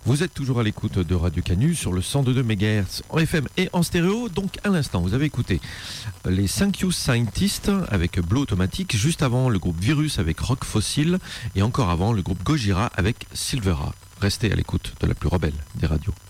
Vous êtes toujours à l'écoute de Radio Canu sur le 102.2 MHz en FM et en stéréo. Donc à l'instant, vous avez écouté les 5 Youth Scientists avec Blue Automatic, juste avant le groupe Virus avec Rock Fossil et encore avant le groupe Gojira avec Silvera. Restez à l'écoute de la plus rebelle des radios.